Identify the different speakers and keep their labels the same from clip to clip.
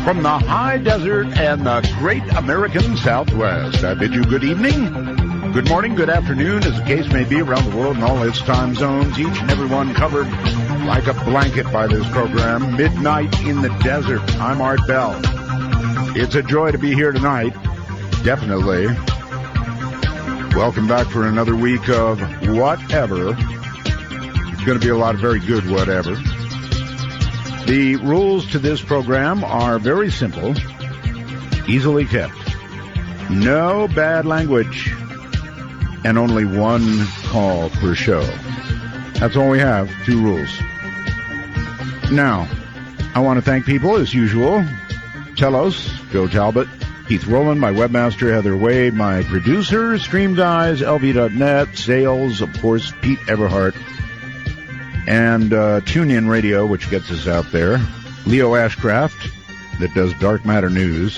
Speaker 1: from the high desert and the great American Southwest. I bid you good evening, good morning, good afternoon, as the case may be, around the world in all its time zones, each and every one covered like a blanket by this program. Midnight in the Desert. I'm Art Bell. It's a joy to be here tonight. Definitely. Welcome back for another week of whatever. It's going to be a lot of very good whatever. The rules to this program are very simple, easily kept. No bad language, and only one call per show. That's all we have, 2 rules. Now, I want to thank people, as usual. Telos, Joe Talbot, Keith Rowland, my webmaster, Heather Wade, my producer, Stream Guys, LV.net, sales, of course, Pete Everhart, and TuneIn Radio, which gets us out there. Leo Ashcraft, that does Dark Matter News.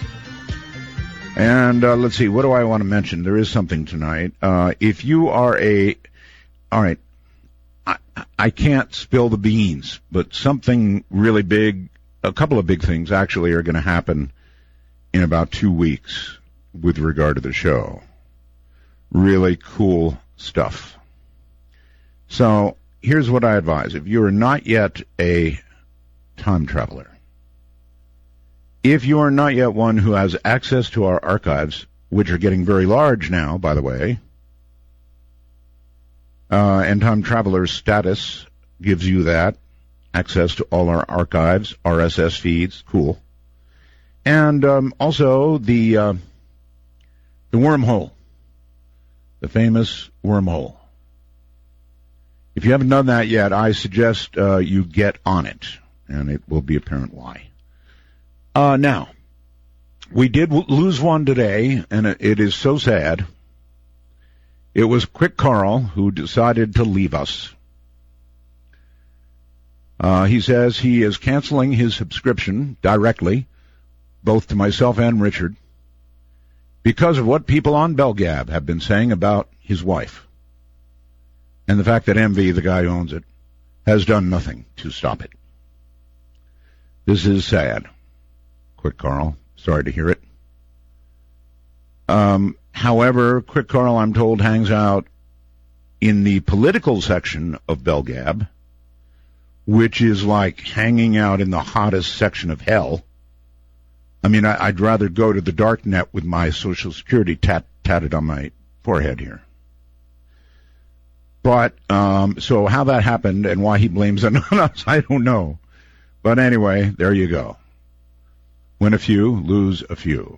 Speaker 1: And let's see, what do I want to mention? There is something tonight. If you are all right, I can't spill the beans, but something really big, a couple of big things actually are going to happen in about 2 weeks with regard to the show. Really cool stuff. So, here's what I advise. If you are not yet a time traveler, if you are not yet one who has access to our archives, which are getting very large now, by the way, and Time Traveler's status gives you that, access to all our archives, RSS feeds, cool. And also the wormhole, the famous wormhole. If you haven't done that yet, I suggest you get on it, and it will be apparent why. Now, we did lose one today, and it is so sad. It was Quick Carl who decided to leave us. He says he is canceling his subscription directly, both to myself and Richard, because of what people on BellGab have been saying about his wife. And the fact that MV, the guy who owns it, has done nothing to stop it. This is sad. Quick Carl, sorry to hear it. However, Quick Carl, I'm told, hangs out in the political section of BellGab, which is like hanging out in the hottest section of hell. I mean, I'd rather go to the dark net with my Social Security tatted on my forehead here. But, so how that happened and why he blames it on us, I don't know. But anyway, there you go. Win a few, lose a few.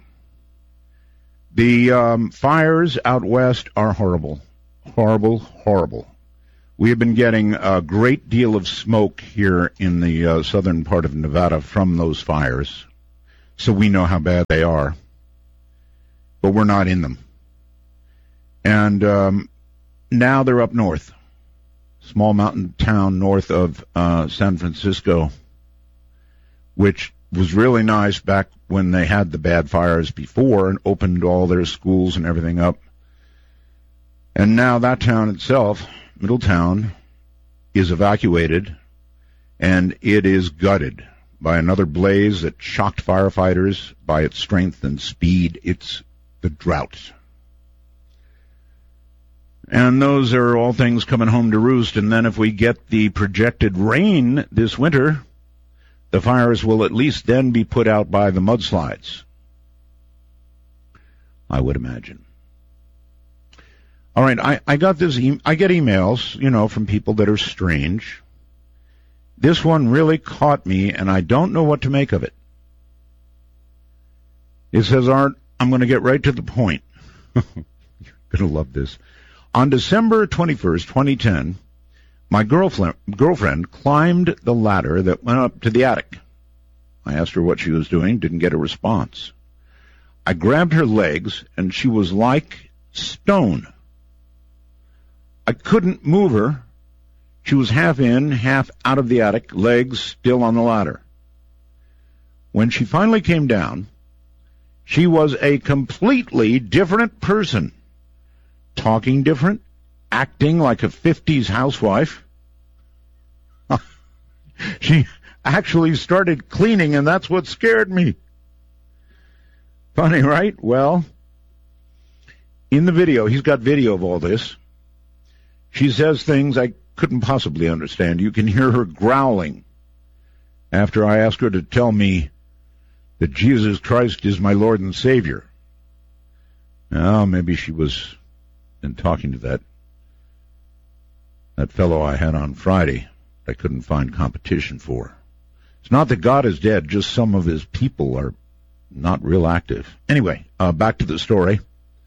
Speaker 1: The fires out west are horrible. Horrible, horrible. We have been getting a great deal of smoke here in the southern part of Nevada from those fires, so we know how bad they are. But we're not in them. And now they're up north. Small mountain town north of San Francisco, which was really nice back when they had the bad fires before and opened all their schools and everything up. And now that town itself, Middletown, is evacuated, and it is gutted by another blaze that shocked firefighters by its strength and speed. It's the drought. And those are all things coming home to roost. And then if we get the projected rain this winter, the fires will at least then be put out by the mudslides, I would imagine. All right, I got this. I get emails, from people that are strange. This one really caught me, and I don't know what to make of it. It says, Art, I'm going to get right to the point. You're going to love this. On December 21st, 2010, my girlfriend climbed the ladder that went up to the attic. I asked her what she was doing, didn't get a response. I grabbed her legs, and she was like stone. I couldn't move her. She was half in, half out of the attic, legs still on the ladder. When she finally came down, she was a completely different person. Talking different, acting like a 50s housewife. actually started cleaning, and that's what scared me. Funny, right? Well, in the video, he's got video of all this. She says things I couldn't possibly understand. You can hear her growling after I ask her to tell me that Jesus Christ is my Lord and Savior. Well, maybe she was been talking to that fellow I had on Friday I couldn't find competition for. It's not that God is dead, just some of his people are not real active. Anyway, back to the story.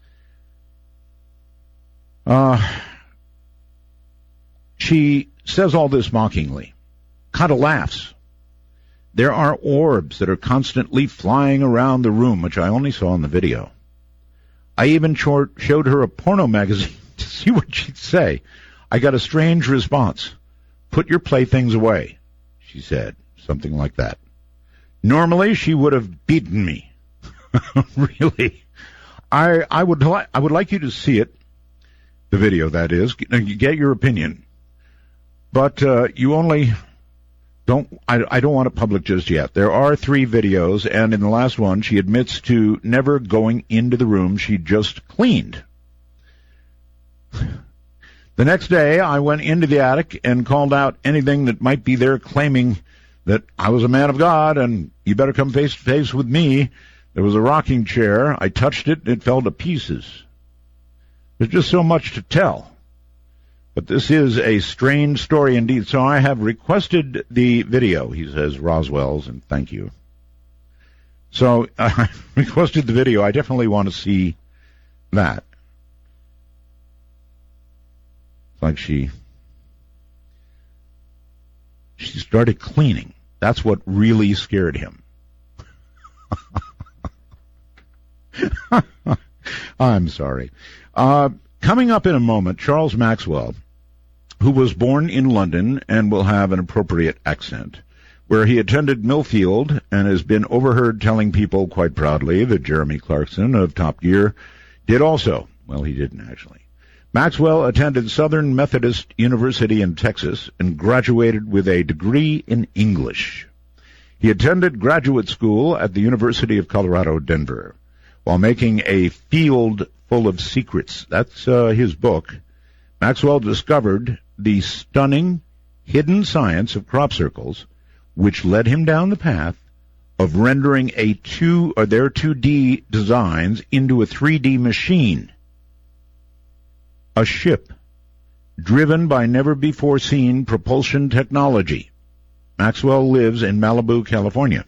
Speaker 1: She says all this mockingly. Kind of laughs. There are orbs that are constantly flying around the room, which I only saw in the video. I even showed her a porno magazine to see what she'd say. I got a strange response. Put your playthings away, she said. Something like that. Normally, she would have beaten me. Really. I would like you to see it. The video, that is. Get your opinion. But you only don't. I don't want it public just yet. There are 3 videos, and in the last one, she admits to never going into the room she just cleaned. The next day, I went into the attic and called out anything that might be there, claiming that I was a man of God and you better come face to face with me. There was a rocking chair. I touched it and it fell to pieces. There's just so much to tell. But this is a strange story indeed. So I have requested the video, he says, Roswell's, and thank you. So I requested the video. I definitely want to see that. It's like she started cleaning. That's what really scared him. I'm sorry. Coming up in a moment, Charles Maxwell, who was born in London and will have an appropriate accent, where he attended Millfield and has been overheard telling people quite proudly that Jeremy Clarkson of Top Gear did also. Well, he didn't actually. Maxwell attended Southern Methodist University in Texas and graduated with a degree in English. He attended graduate school at the University of Colorado, Denver. While making a field full of secrets, that's his book, Maxwell discovered the stunning hidden science of crop circles, which led him down the path of rendering their 2D designs into a 3D machine. A ship driven by never-before-seen propulsion technology. Maxwell lives in Malibu, California.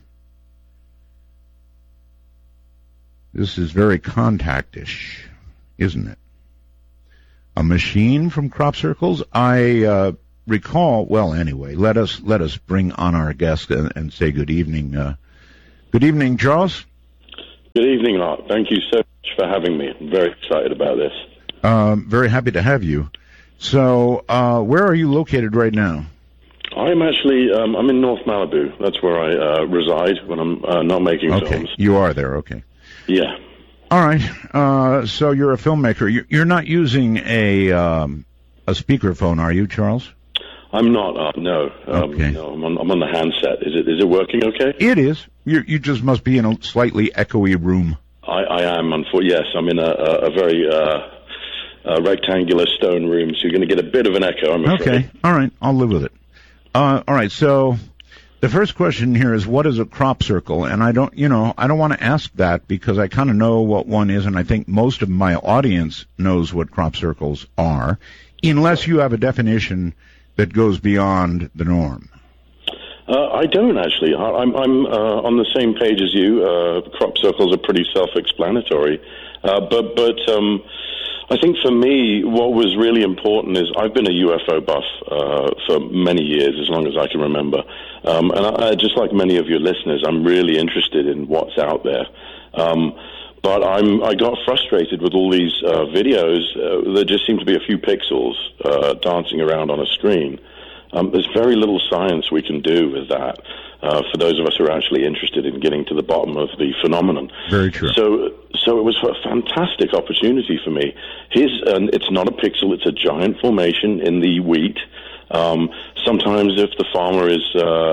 Speaker 1: This is very Contact-ish, isn't it? A machine from crop circles? I recall, well, anyway, let us bring on our guest and say good evening. Good evening, Charles.
Speaker 2: Good evening, Art. Thank you so much for having me. I'm very excited about this.
Speaker 1: Very happy to have you. So, where are you located right now?
Speaker 2: I'm actually, I'm in North Malibu. That's where I reside when I'm not making films.
Speaker 1: Okay, you are there, okay.
Speaker 2: Yeah.
Speaker 1: All right, so you're a filmmaker. You're not using a speakerphone, are you, Charles?
Speaker 2: I'm not, no.
Speaker 1: Okay.
Speaker 2: No, I'm on the handset. Is it working okay?
Speaker 1: It is. You just must be in a slightly echoey room.
Speaker 2: I am, yes. I'm in a very rectangular stone room, so you're going to get a bit of an echo, I'm afraid.
Speaker 1: Okay, all right, I'll live with it. All right, so the first question here is, what is a crop circle? And I don't want to ask that because I kind of know what one is, and I think most of my audience knows what crop circles are, unless you have a definition that goes beyond the norm.
Speaker 2: I don't, actually. I'm on the same page as you. Crop circles are pretty self-explanatory. But I think for me, what was really important is I've been a UFO buff for many years, as long as I can remember. And I, just like many of your listeners, I'm really interested in what's out there. But I got frustrated with all these videos that just seem to be a few pixels dancing around on a screen. There's very little science we can do with that for those of us who are actually interested in getting to the bottom of the phenomenon.
Speaker 1: Very true.
Speaker 2: So it was a fantastic opportunity for me. It's not a pixel, it's a giant formation in the wheat. Sometimes if the farmer is,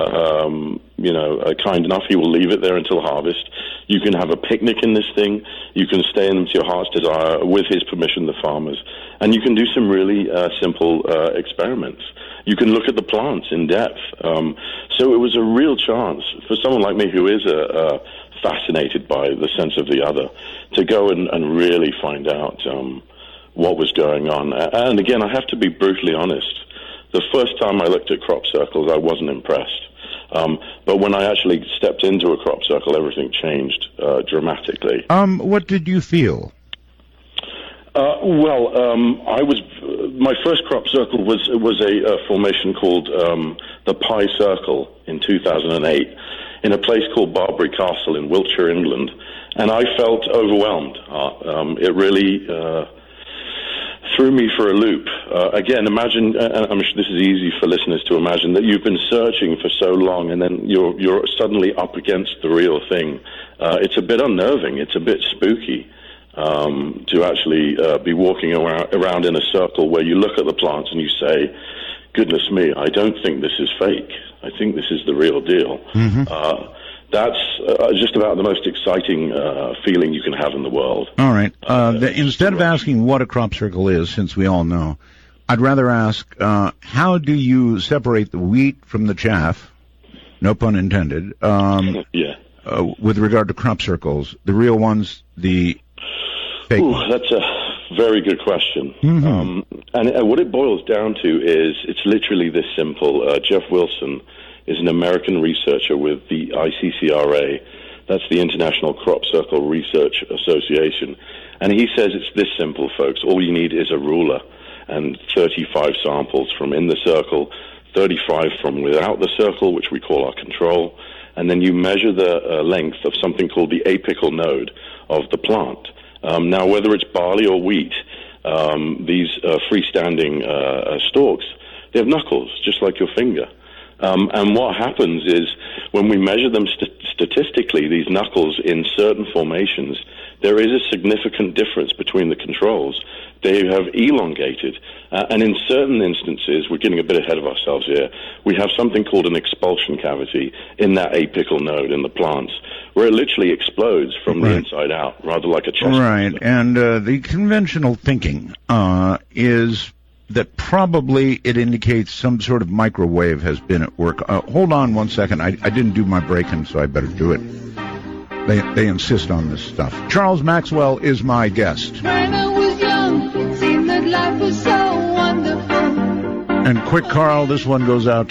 Speaker 2: kind enough, he will leave it there until harvest. You can have a picnic in this thing. You can stay in to your heart's desire with his permission, the farmer's. And you can do some really simple experiments. You can look at the plants in depth. So it was a real chance for someone like me who is fascinated by the sense of the other to go and really find out what was going on. And again, I have to be brutally honest. The first time I looked at crop circles, I wasn't impressed. But when I actually stepped into a crop circle, everything changed dramatically.
Speaker 1: What did you feel?
Speaker 2: My first crop circle was a formation called the Pie Circle in 2008 in a place called Barbary Castle in Wiltshire, England, and I felt overwhelmed. It really threw me for a loop. Again, imagine, and I'm sure this is easy for listeners to imagine, that you've been searching for so long and then you're suddenly up against the real thing. It's a bit unnerving. It's a bit spooky to actually be walking around in a circle where you look at the plants and you say, goodness me, I don't think this is fake. I think this is the real deal. Mm-hmm. That's just about the most exciting feeling you can have in the world.
Speaker 1: All right. Instead of asking what a crop circle is, since we all know, I'd rather ask, how do you separate the wheat from the chaff, no pun intended, with regard to crop circles, the real ones, the fake ones?
Speaker 2: That's a very good question. Mm-hmm. And what it boils down to is it's literally this simple. Jeff Wilson is an American researcher with the ICCRA. That's the International Crop Circle Research Association. And he says it's this simple, folks. All you need is a ruler and 35 samples from in the circle, 35 from without the circle, which we call our control. And then you measure the length of something called the apical node of the plant. Now, whether it's barley or wheat, these freestanding stalks, they have knuckles, just like your finger. And what happens is when we measure them statistically, these knuckles in certain formations, there is a significant difference between the controls. They have elongated. And in certain instances, we're getting a bit ahead of ourselves here, we have something called an expulsion cavity in that apical node in the plants, where it literally explodes from the inside out, rather like a chest.
Speaker 1: Right, and the conventional thinking is that probably it indicates some sort of microwave has been at work. Hold on one second. I didn't do my break-in, so I better do it. They insist on this stuff. Charles Maxwell is my guest.
Speaker 3: When I was young, it seemed that life was so wonderful.
Speaker 1: And quick, Carl, this one goes out